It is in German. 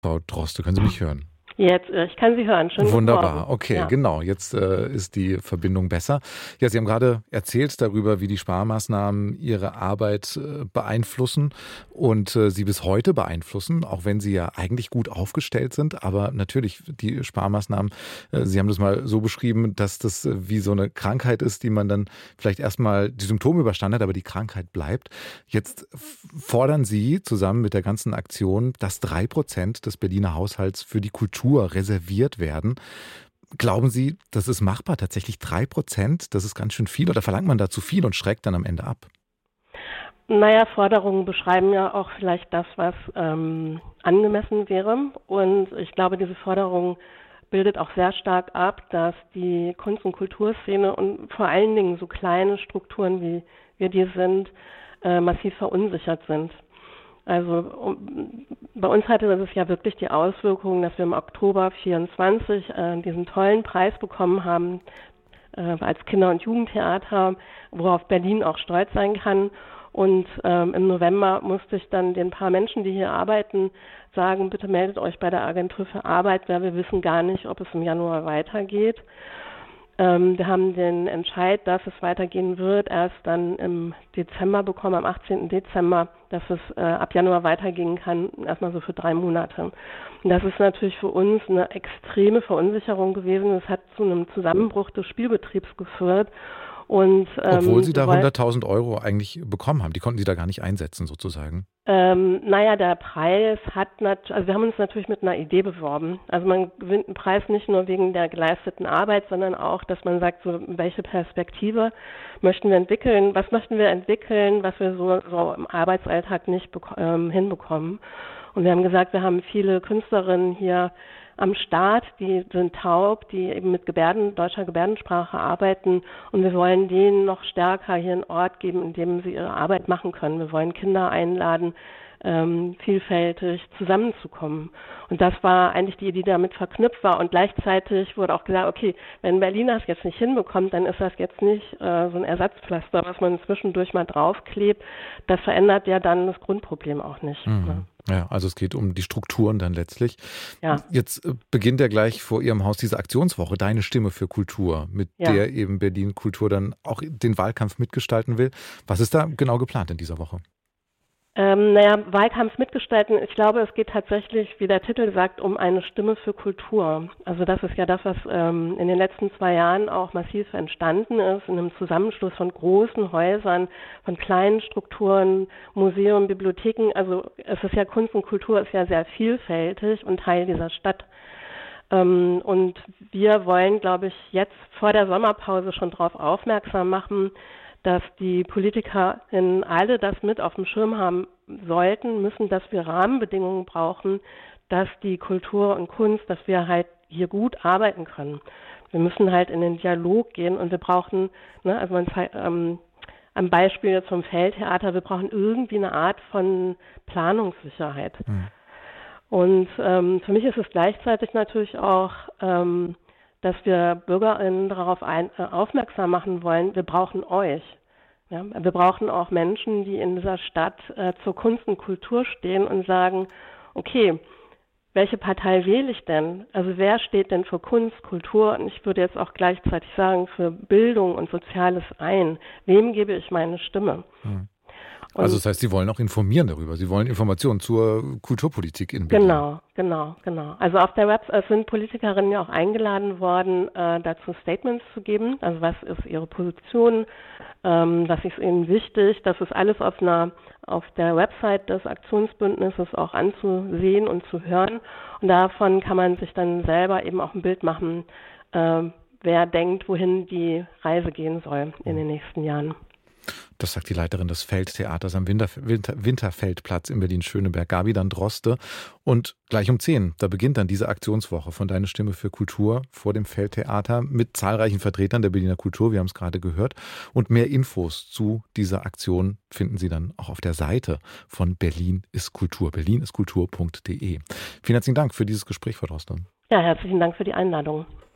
Frau Droste, können Sie mich hören? Jetzt, ich kann Sie hören. Schönen guten Wunderbar, Morgen. okay, Ja. genau. Jetzt ist die Verbindung besser. Ja, Sie haben gerade erzählt darüber, wie die Sparmaßnahmen Ihre Arbeit beeinflussen und Sie bis heute beeinflussen, auch wenn Sie ja eigentlich gut aufgestellt sind. Aber natürlich, die Sparmaßnahmen, Sie haben das mal so beschrieben, dass das wie so eine Krankheit ist, die man dann vielleicht erstmal die Symptome überstanden hat, aber die Krankheit bleibt. Jetzt fordern Sie zusammen mit der ganzen Aktion, dass 3% des Berliner Haushalts für die Kultur reserviert werden. Glauben Sie, das ist machbar? Tatsächlich 3%? Das ist ganz schön viel. Oder verlangt man da zu viel und schreckt dann am Ende ab? Naja, Forderungen beschreiben ja auch vielleicht das, was angemessen wäre. Und ich glaube, diese Forderung bildet auch sehr stark ab, dass die Kunst- und Kulturszene und vor allen Dingen so kleine Strukturen, wie wir die sind, massiv verunsichert sind. Also bei uns hatte das ja wirklich die Auswirkung, dass wir im Oktober 24 diesen tollen Preis bekommen haben als Kinder- und Jugendtheater, worauf Berlin auch stolz sein kann. Und im November musste ich dann den paar Menschen, die hier arbeiten, sagen, bitte meldet euch bei der Agentur für Arbeit, weil wir wissen gar nicht, ob es im Januar weitergeht. Wir haben den Entscheid, dass es weitergehen wird, erst dann im Dezember bekommen, am 18. Dezember, dass es ab Januar weitergehen kann, erstmal so für 3 Monate. Und das ist natürlich für uns eine extreme Verunsicherung gewesen. Es hat zu einem Zusammenbruch des Spielbetriebs geführt. Und, Obwohl Sie da 100.000 Euro eigentlich bekommen haben. Die konnten Sie da gar nicht einsetzen sozusagen. Naja, der Preis also wir haben uns natürlich mit einer Idee beworben. Also man gewinnt einen Preis nicht nur wegen der geleisteten Arbeit, sondern auch, dass man sagt, so welche Perspektive möchten wir entwickeln, was möchten wir entwickeln, was wir so im Arbeitsalltag nicht hinbekommen. Und wir haben gesagt, wir haben viele Künstlerinnen hier am Start, die sind taub, die eben mit deutscher Gebärdensprache arbeiten und wir wollen denen noch stärker hier einen Ort geben, in dem sie ihre Arbeit machen können. Wir wollen Kinder einladen, vielfältig zusammenzukommen. Und das war eigentlich die Idee, die damit verknüpft war. Und gleichzeitig wurde auch gesagt, okay, wenn Berlin das jetzt nicht hinbekommt, dann ist das jetzt nicht so ein Ersatzpflaster, was man zwischendurch mal draufklebt. Das verändert ja dann das Grundproblem auch nicht. Mhm. Ja, also es geht um die Strukturen dann letztlich. Ja. Jetzt beginnt ja gleich vor Ihrem Haus diese Aktionswoche, Deine Stimme für Kultur, mit der eben Berlin Kultur dann auch den Wahlkampf mitgestalten will. Was ist da genau geplant in dieser Woche? Wahlkampf mitgestalten, ich glaube, es geht tatsächlich, wie der Titel sagt, um eine Stimme für Kultur. Also das ist ja das, was in den letzten 2 Jahren auch massiv entstanden ist, in einem Zusammenschluss von großen Häusern, von kleinen Strukturen, Museen, Bibliotheken. Also es ist ja Kunst und Kultur ist ja sehr vielfältig und Teil dieser Stadt. Und wir wollen, glaube ich, jetzt vor der Sommerpause schon darauf aufmerksam machen, dass die PolitikerInnen alle das mit auf dem Schirm haben müssen, dass wir Rahmenbedingungen brauchen, dass die Kultur und Kunst, dass wir halt hier gut arbeiten können. Wir müssen halt in den Dialog gehen und wir brauchen, am Beispiel jetzt vom Feldtheater, wir brauchen irgendwie eine Art von Planungssicherheit. Und für mich ist es gleichzeitig natürlich auch, dass wir BürgerInnen darauf aufmerksam machen wollen, wir brauchen euch. Ja? Wir brauchen auch Menschen, die in dieser Stadt zur Kunst und Kultur stehen und sagen, okay, welche Partei wähle ich denn? Also wer steht denn für Kunst, Kultur und ich würde jetzt auch gleichzeitig sagen, für Bildung und Soziales ein? Wem gebe ich meine Stimme? Also das heißt, Sie wollen auch informieren darüber. Sie wollen Informationen zur Kulturpolitik in Berlin. Genau. Also auf der Website sind Politikerinnen ja auch eingeladen worden, dazu Statements zu geben. Also was ist ihre Position, was ist ihnen wichtig. Das ist alles auf der Website des Aktionsbündnisses auch anzusehen und zu hören. Und davon kann man sich dann selber eben auch ein Bild machen, wer denkt, wohin die Reise gehen soll in den nächsten Jahren. Das sagt die Leiterin des Feldtheaters am Winterfeldplatz in Berlin-Schöneberg, Gabi-Dan Droste. Und gleich um 10, da beginnt dann diese Aktionswoche von Deine Stimme für Kultur vor dem Feldtheater mit zahlreichen Vertretern der Berliner Kultur, wir haben es gerade gehört. Und mehr Infos zu dieser Aktion finden Sie dann auch auf der Seite von Berlin ist Kultur, berliniskultur.de. Vielen herzlichen Dank für dieses Gespräch, Frau Droste. Ja, herzlichen Dank für die Einladung.